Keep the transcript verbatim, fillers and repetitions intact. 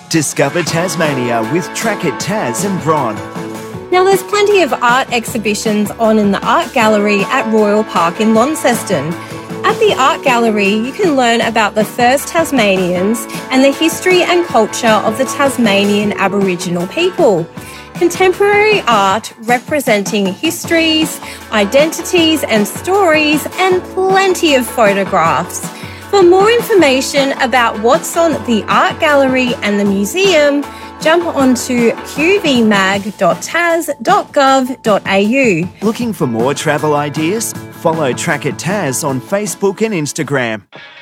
Discover Tasmania with Track It Tas and Bron. Now, there's plenty of art exhibitions on in the Art Gallery at Royal Park in Launceston. At the Art Gallery, you can learn about the first Tasmanians and the history and culture of the Tasmanian Aboriginal people. Contemporary art representing histories, identities and stories, and plenty of photographs. For more information about what's on the Art Gallery and the museum, jump onto q v mag dot tas dot gov dot a u. Looking for more travel ideas? Follow Track It Tas on Facebook and Instagram.